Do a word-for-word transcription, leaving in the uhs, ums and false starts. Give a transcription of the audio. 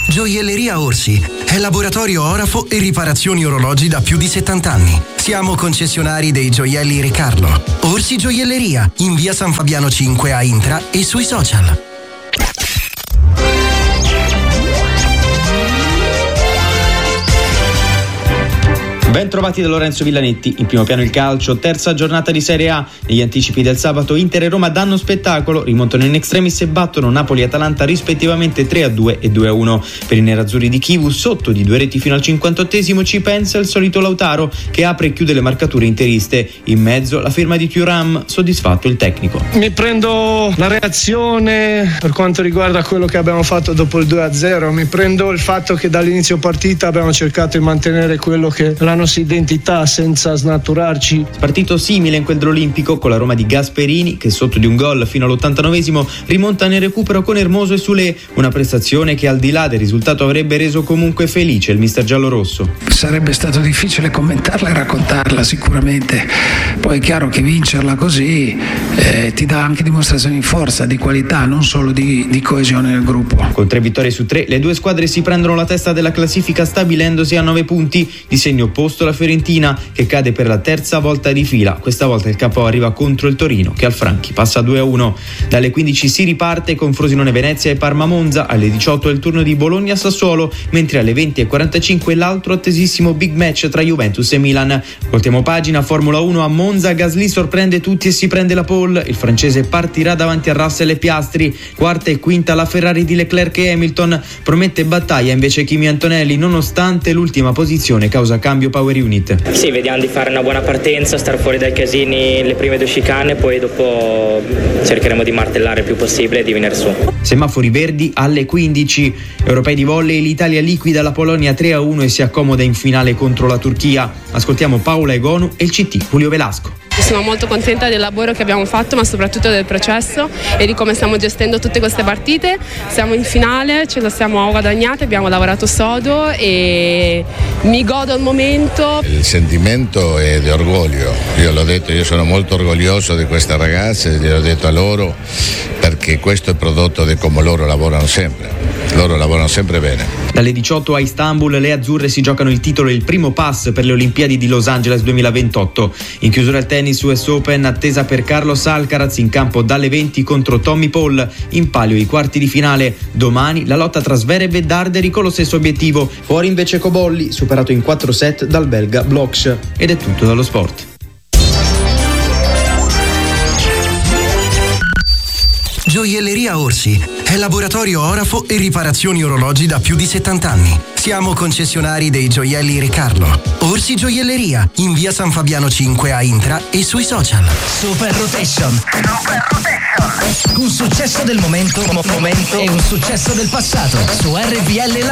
Gioielleria Orsi è laboratorio orafo e riparazioni orologi da più di settanta anni. Siamo concessionari dei gioielli Re Carlo. Orsi Gioielleria, in via San Fabiano cinque a Intra e sui social. Ben trovati da Lorenzo Villanetti. In primo piano il calcio, terza giornata di Serie A. Negli anticipi del sabato Inter e Roma danno spettacolo, rimontano in extremis e battono Napoli e Atalanta rispettivamente tre a due e due a uno. Per i nerazzurri di Chivu, sotto di due reti fino al cinquantottesimo, ci pensa il solito Lautaro, che apre e chiude le marcature interiste. In mezzo la firma di Thuram, soddisfatto il tecnico. Mi prendo la reazione per quanto riguarda quello che abbiamo fatto dopo il due a zero, mi prendo il fatto che dall'inizio partita abbiamo cercato di mantenere quello che la nostra identità senza snaturarci. Partito simile in quel olimpico, con la Roma di Gasperini che sotto di un gol fino all'ottantanovesimo rimonta nel recupero con Hermoso e Soulé, una prestazione che al di là del risultato avrebbe reso comunque felice il mister giallorosso. Sarebbe stato difficile commentarla e raccontarla sicuramente, poi è chiaro che vincerla così eh, ti dà anche dimostrazioni di forza, di qualità, non solo di, di coesione nel gruppo. Con tre vittorie su tre le due squadre si prendono la testa della classifica stabilendosi a nove punti, di segno opposto la Fiorentina che cade per la terza volta di fila. Questa volta il capo arriva contro il Torino che al Franchi passa due a uno. Dalle quindici si riparte con Frosinone Venezia e Parma Monza, alle diciotto è il turno di Bologna Sassuolo, mentre alle venti e quarantacinque l'altro attesissimo big match tra Juventus e Milan. Voltiamo pagina, Formula uno a Monza, Gasly sorprende tutti e si prende la pole, il francese partirà davanti a Russell e Piastri, quarta e quinta la Ferrari di Leclerc e Hamilton, promette battaglia invece Kimi Antonelli nonostante l'ultima posizione causa cambio Power Unit. Sì, vediamo di fare una buona partenza, star fuori dai casini le prime due chicane, poi dopo cercheremo di martellare il più possibile e di venire su. Semafori verdi alle quindici. Europei di volley, l'Italia liquida la Polonia tre a uno e si accomoda in finale contro la Turchia. Ascoltiamo Paola Egonu e il C T Julio Velasco. Sono molto contenta del lavoro che abbiamo fatto, ma soprattutto del processo e di come stiamo gestendo tutte queste partite. Siamo in finale, ce la siamo guadagnate, abbiamo lavorato sodo e mi godo il momento. Il sentimento è di orgoglio, io l'ho detto, io sono molto orgoglioso di queste ragazze, gliel'ho detto a loro, perché questo è prodotto di come loro lavorano sempre, loro lavorano sempre bene. Dalle diciotto a Istanbul le azzurre si giocano il titolo e il primo pass per le Olimpiadi di Los Angeles duemilaventotto. In chiusura il tennis U S Open, attesa per Carlos Alcaraz in campo dalle venti contro Tommy Paul, in palio i quarti di finale. Domani la lotta tra Zverev e Darderi con lo stesso obiettivo, fuori invece Cobolli, superato in quattro set dal belga Bloch. Ed è tutto dallo sport. Gioielleria Orsi è laboratorio orafo e riparazioni orologi da più di settanta anni. Siamo concessionari dei gioielli Re Carlo. Orsi Gioielleria, in via San Fabiano cinque a Intra e sui social. Super Rotation. Super Rotation. Un successo del momento, momento e un successo del passato. Su R P L